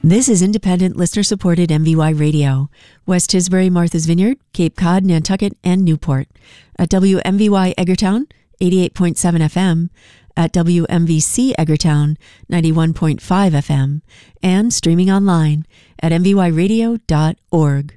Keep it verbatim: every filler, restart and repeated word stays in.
This is independent, listener-supported M V Y Radio. West Tisbury, Martha's Vineyard, Cape Cod, Nantucket, and Newport. At W M V Y Eggertown, eighty-eight point seven F M. At W M V C Eggertown, ninety-one point five F M. And streaming online at m v y radio dot org.